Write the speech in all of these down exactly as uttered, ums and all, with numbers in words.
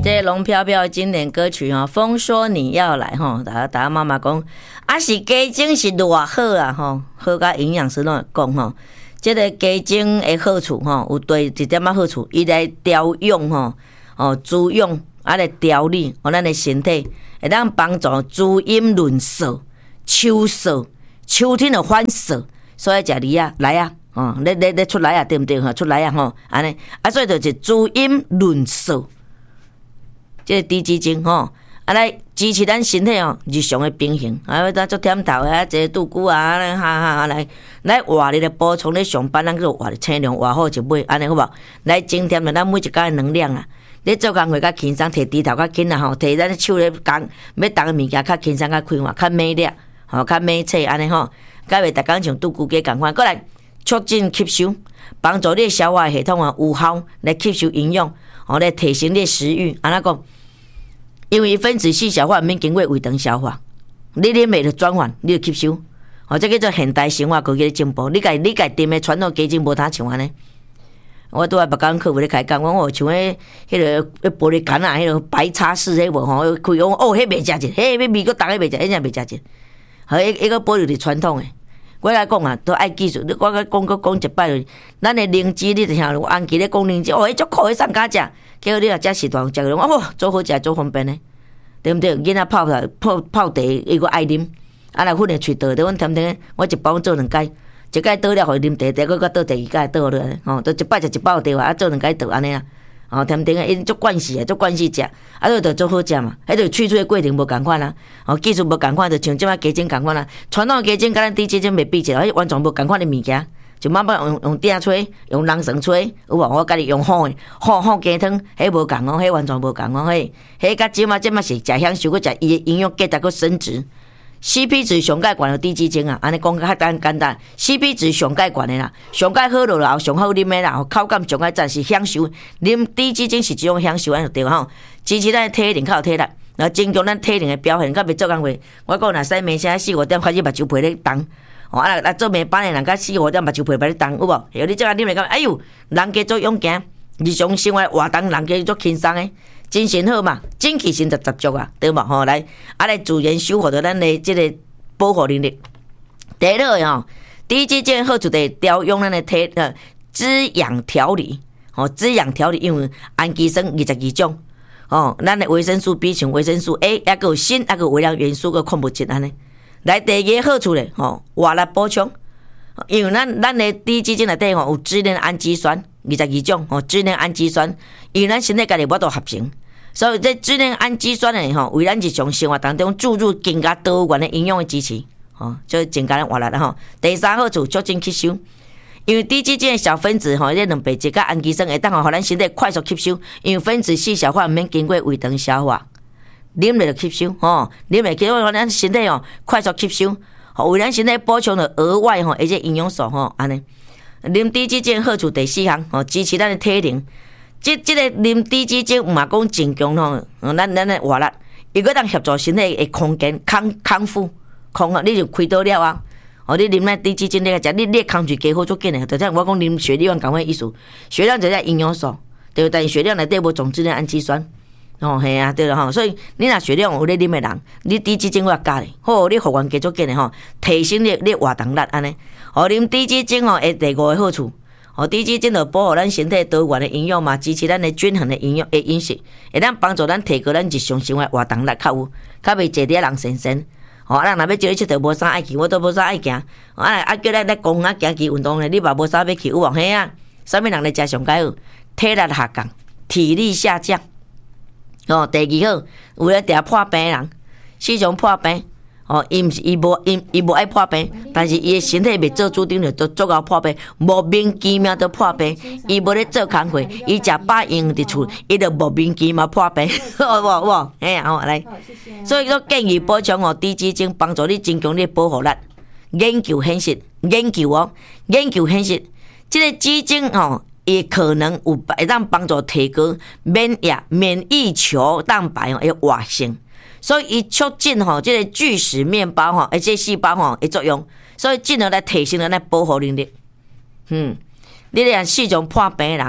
这个龙飘飘的经典歌曲哈，风说你要来哈，大家大家妈妈讲，啊是鸡精是偌好啊吼，好甲营养师拢会讲吼，这个鸡精的好处吼，有对一点仔好处，伊来调养吼，哦滋养啊来调理哦咱的身体，会当帮助滋阴润燥、秋燥、秋天的欢色，所以食梨啊来啊。哦，你你你出来啊，对不对？哈，出来啊，吼，安尼啊，所以就是滋阴润燥，这个低基精吼，啊来支持咱身体哦日常的平衡，啊，咱做点头啊，坐肚骨啊，哈哈来来活力来补充咧上班，咱叫活力清凉，活好一尾，安尼好无？来增添咱每一天的能量啊！你做工会较轻松，摕猪头较紧啊，吼，摕咱手咧工要动的物件较轻松、较开阔、较美丽，吼，较美切安尼吼，甲袂逐工像拄骨鸡共款，过来。促进吸收，帮助你消化系统啊有效来吸收营养，哦来提升你食欲。安怎讲？因为分子细消化免经过胃肠消化，你啉袂着转换，你就吸收。哦，这叫做现代生活科技的进步。你家你家炖的传统鸡精无他像安尼。我拄仔别讲客户咧开讲，我哦像迄迄个玻璃杆啊，迄个白叉式迄无吼，开讲哦，迄袂食劲，迄要味阁重，迄袂食，迄真袂食劲。好，迄迄个保留伫传统的。我来讲啊，都爱技术。我甲讲，佮讲一摆就，咱的灵芝，你就听有安琪咧讲灵芝，哦，迄足苦，迄送家食。结果你若食适当食个，哦，做好食，做方便呢，对毋对？囡仔泡泡泡茶，伊个爱啉，啊来粉的喙倒，对阮甜甜，我一包做两解，一解倒了，互伊啉茶，茶佮佮倒第二解倒落来，吼，都一摆就一包茶啊，做两解倒安尼啊。哦，甜甜诶，伊足惯势诶，足惯势食，啊，都着足好食嘛。迄着萃取诶过程无共款啦，哦，技术无共款，就像即摆鸡精共款啦。传统鸡精甲咱低鸡精袂比起来，迄完全无共款诶物件。就慢慢用用鼎吹，用人绳吹，有无？我家己用好诶，好好鸡汤，迄无共哦，迄完全无共哦，迄迄甲即马即马是食享受，佮食伊诶营养价值佮升值。C P 值上介悬的低基精啊，安尼讲较简简单 ，C P 值上介悬的啦，上介好落了后上好啉的啦，口感上介赞是享受。啉低基精是一种享受，安就对吼，支持咱的体能较有体力，然后增强咱体能的表现，较袂做工话。我讲若使暝声四五点开始目睭皮咧动，哦啊啊做暝班的人，甲四五点目睭皮皮咧动，有无？有你即个啉来讲，哎呦，人家做勇敢，日常生活活动人家做轻松的。精神好嘛，精气神就十足啊，对无吼？来，啊来自然修复着咱的即个保护能力。第二个吼，低基精好处的调养咱的体呃滋养调理，吼滋养调理，因为氨基酸二十二种，哦，咱的维生素 B 像维生素 A， 还有锌，还有微量元素个矿物质安尼。来第二个好处咧，吼活力补充，因为咱咱的低基精内底吼有支链氨基酸二十二种，吼支链氨基酸，因为咱身体家己无度合成。所以这支链氨基酸呢，吼，为咱日常生活当中注入更加多元的营养的支持，吼，就增加咱活力啦吼。第三好处促进吸收，因为低基精的小分子吼，这蛋白质甲氨基酸会当互咱身体快速吸收，因为分子细小化免经过胃肠消化，啉落就吸收，吼，啉落叫咱身体哦快速吸收，吼，为咱身体补充了额外吼一些营养素吼，安尼。啉低基精好处第四项，吼，支持咱的体能。即即个啉低基精，毋嘛讲增强吼，咱咱的活力，伊个当协助身体的空间康康复，空啊，你就开刀了啊！哦，你啉咱低基精，你个食，你你空水加好足紧的，就像我讲啉血量共款意思，血量就是营养素，对，但是血量内底无总质的氨基酸，哦，系啊，对了吼，所以你若血量有咧啉的人，你低基精我加咧，好，你复原加足紧的吼，提升你你活动力安尼，哦，啉低基精吼，诶，第五个好处。哦，低基精就保护咱身体多元的营养嘛，支持咱的均衡的营养的饮食，会当帮助咱提高咱日常生活活动力较有，较袂坐伫人身身。哦，人若要叫你佚佗无啥爱去，我都无啥爱行。啊啊，叫咱来公园行去运动咧，你嘛无啥要去，有无？嘿啊，啥物人来食上介好？体力下降，体力下降。哦，第二好，有咧定破病人，时常破病。哦，伊毋是伊无伊伊无爱破病，但是伊的身体袂做主张着做足够破病，莫名其妙就破病。伊无咧做工课，伊食饱用伫厝，伊就莫名其妙破病，好无无？哎呀，好来，所以说建议补充哦，低基精帮助你增强你的保护力。研究显示，研究哦，研究显示，这个基精哦，也可能有会当帮助提高免疫免疫球蛋白哦的活性。所以伊促进吼，这个巨噬面包吼，而且细胞吼的作用，所以进而来提升咱的保护能力。嗯，你俩四种破病的人，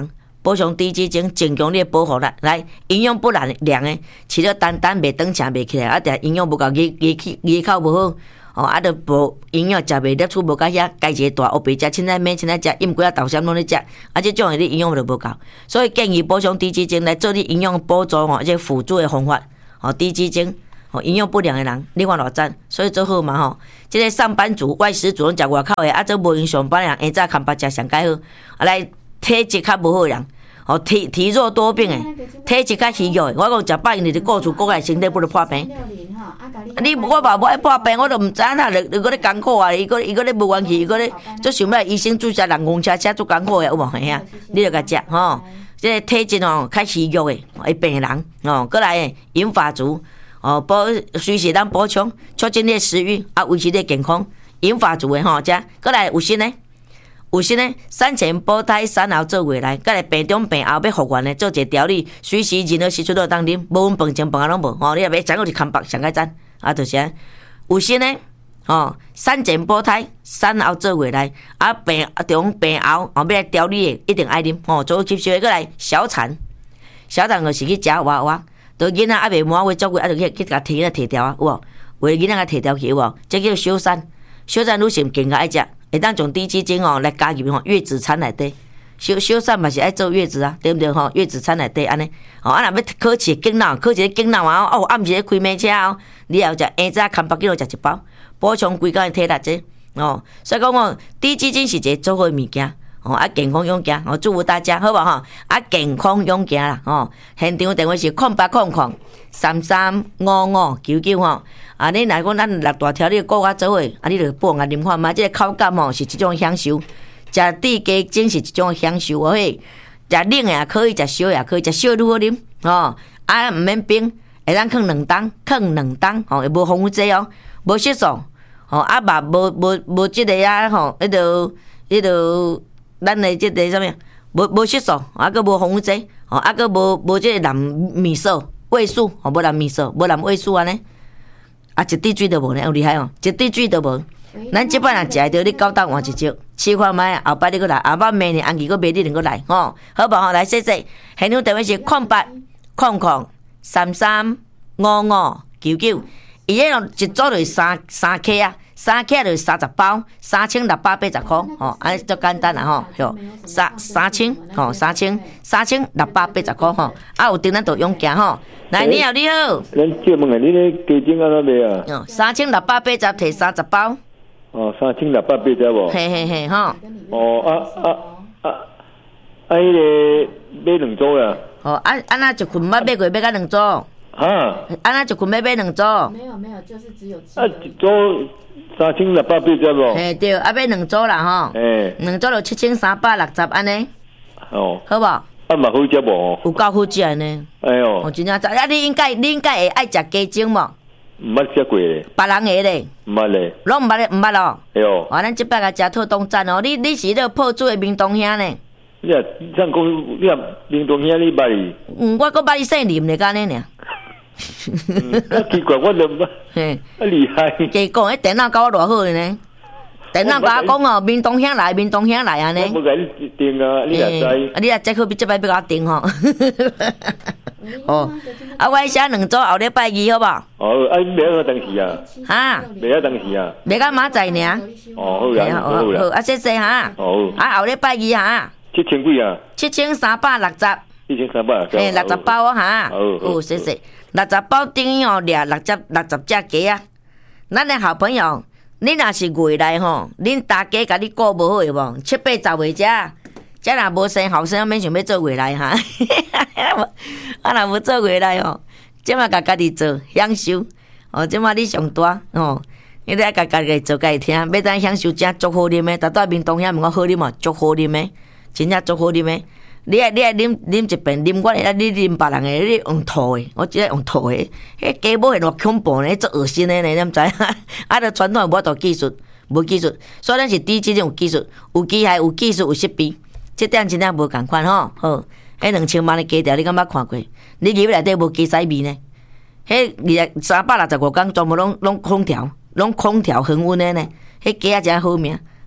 补充低基精，增强你保护力。来，营养不良良诶，吃了单单袂长请袂起来，啊，定营养不够，牙牙齿牙口无好，哦，啊，着无营养食袂摄取无到遐，家一个大乌白食，凊彩面凊彩食，饮几啊豆浆拢咧食，啊，即种诶你营养就无够，所以建议补充低基精来做你营养补助吼，即辅助诶方法，哦，低基精。哦，营养不良的人，你看偌赞，所以做好嘛吼。即、这个上班族、外食族，拢食外口的，啊，做无用上班的人，下早看别食上介好。啊，来体质较无好的人，哦，体体弱多病的，体质较虚弱的，我讲食饱因就顾厝顾来身体不如破病。你我嘛无爱破病，我都毋知影啦。你你搁咧艰苦啊，伊搁伊搁咧无元气，伊搁咧做想要医生注射人工车车做艰苦的，有无嘿啊？你着甲食吼。即、这个体质哦较虚弱的，会病人哦，过来银发族。哦，补随时当补充，促进你食欲，啊，维持你健康。银发族的吼，遮过来有锌呢，有锌呢，产前保胎产后做月来，过来病中病后要复原的，做一个调理，随时任何时阵都当啉，无阮饭前饭后拢无，吼，你也别讲我是空白上个赞，啊，就是啊，有锌呢，吼，产前保胎产后做月来，啊病中病后后要来调理的，一定爱啉，吼，做吸收的过来小产，小产就是去食娃娃。都囡仔还袂满月足月，啊，就去去甲提啊提掉啊，有无？为囡仔甲提掉去有无？这叫小产，小产女性更加爱食，会当从低基精哦来加入吼月子餐内底。小小产嘛是爱做月子啊，对不对吼？月子餐内底安尼，哦，啊若要考试经脑，考试经脑啊，哦，暗时开马车哦，你也有食下早看百几落食一包，补充规工的体力者哦。所以讲哦，低基精是一个做好的物件。哦，啊，健康勇敢，哦，祝福大家，好无吼？啊，健康勇敢啦，哦，现场电话是空八空空三三五五九九吼。啊，你若讲咱六大条，你顾我做伙，啊，你着补牙啉看嘛，即、这个口感吼是一种享受，食低鸡精是一种享受，哦嘿，食冷也可以，食烧也可以，食烧愈好啉，哦，啊，毋免冰，会当放两冬，放两冬，吼，会无防腐剂哦，无色素，吼，啊嘛无无无即个啊，吼，迄个迄个。咱的即个啥物，无无色素，啊，佮无防腐剂，哦，啊，佮无无即个蓝味素、味素，哦，无蓝味素，无蓝味素安尼，啊，一滴水都无呢，有厉害哦，一滴水都无。咱即摆若食着，你九斗换一招，试看卖，后摆你搁来，后摆明年暗期搁买你两个来，吼，好无吼？来说说，现场电话是空八空空三三五五九九，伊迄种一组就是三三克啊。三克就是三十包，三千六百八十块，吼，安尼足简单啦，吼，哟，三三千，吼，三千，三千六百八十块，吼，啊，有订咱就用行，吼，来，你好，你好， 咱借问下，你咧鸡精安怎卖啊？ 哦，三千六百八十摕三十包， 哦，三千六百八十无？ 嘿嘿嘿，吼， 哦，啊啊啊，啊，迄个买两组啦。 哦，啊，安那一捆捌买过，买甲两组。 哈？ 安那一捆要买两组？ 没有没有，就是只有。 啊，一组三千六百八十无？ 嘿对，啊买两组啦吼。 诶。 两组就七千三百六十安尼。 哦。 好无？ 啊嘛好食无？ 有够好食呢。 哎呦。 哦，真正赞！啊，你应该你应该会爱食鸡精无？ 毋捌食过咧。 别人的咧。 毋捌咧。 拢毋捌咧，毋捌咯。 哎呦。 哇，咱即摆甲食特东赞哦！你你是迄个破煮的明东兄呢？ 你啊，像讲你啊，明东兄你捌伊？ 嗯，我搁捌伊姓林咧，干呢尔。 啊奇怪，我都捌。嘿，啊厉害！ 加讲，迄电脑搞我偌好呢？电脑甲我讲哦，明东兄来，明东兄来安尼。 我无甲你订啊，你也知。 啊，你啊，这可比这摆要甲我订吼。哦，啊，我写两组后礼拜二好无？ 哦，啊，买个当时啊。 哈？ 买个当时啊。 买到明仔尔。 哦，好啦，好啦。 好，啊，谢谢哈。 哦。 啊，后礼拜二哈。 七千几啊？ 七千三百六十。 一千三百。 嘿，六十包啊哈。 好。 哦，谢谢。六十包等于哦，掠六十六十只鸡啊！咱的好朋友，你若是月来吼，恁大家甲你顾无好个无？七八十个只，只若无生后生，免想要做月来哈。啊，若无做月来吼，即马甲家己做享受。哦，即马你上大哦，你得甲家己做家己听，要当享受正足好啉的。逐带面东遐问我好啉无？足好啉的，真正足好啉的。你爱你爱啉啉一遍，啉我诶，你啉别人诶，你用吐诶，我只爱用吐诶。迄鸡母诶偌恐怖呢，足恶心诶呢，你毋知？啊，着传统无大技术，无技术，所以咱是低质种有技术，有机械，有技术，有设备，这点真正无共款吼。好，迄两千万诶鸡条，你敢捌看过？你入内底无鸡屎味呢？迄二三百六十五工全部拢拢空调，拢空调恒温诶呢。迄鸡仔真好命。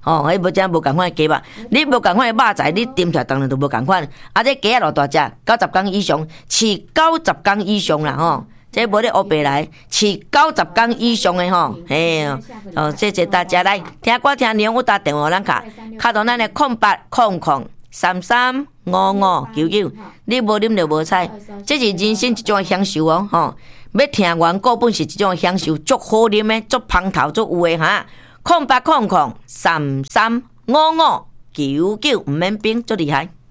吼，迄无只无共款的鸡肉，你无共款的肉材，你炖出来当然就无共款。啊，这鸡仔偌大只，九十工以上，饲九十工以上啦吼。这无咧乌白来，饲九十工以上的吼，嘿哦，谢谢大家来听歌听年，我打电话咱卡，卡到咱的空八空空三三五五九九，你无啉就无彩，这是人生一种享受哦吼。要听完歌本是一种享受，足好啉的，足芳头足有的哈。空八空空三三五五九九，毋免变，足厉害。